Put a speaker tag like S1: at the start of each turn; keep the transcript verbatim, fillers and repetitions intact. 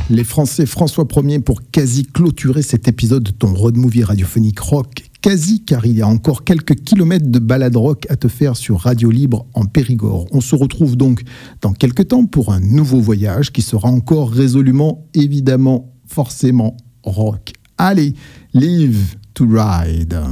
S1: les Français François Ier pour quasi clôturer cet épisode de ton road movie radiophonique rock. Quasi, car il y a encore quelques kilomètres de balade rock à te faire sur Radio Libre en Périgord. On se retrouve donc dans quelques temps pour un nouveau voyage qui sera encore résolument, évidemment, forcément rock. Allez, live to ride.